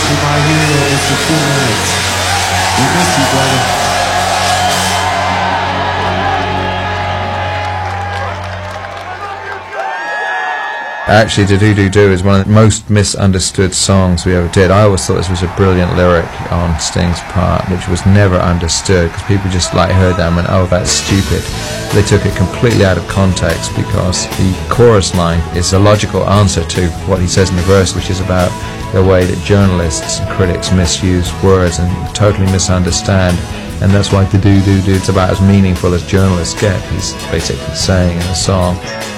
You're my hero, it's a 2 minutes. We miss you, brother. Actually, "Do Do Do" is one of the most misunderstood songs we ever did. I always thought this was a brilliant lyric on Sting's part, which was never understood because people just heard that and went, "Oh, that's stupid." They took it completely out of context because the chorus line is a logical answer to what he says in the verse, which is about the way that journalists and critics misuse words and totally misunderstand. And that's why "Do Do Do" it's about as meaningful as journalists get. He's basically saying in the song,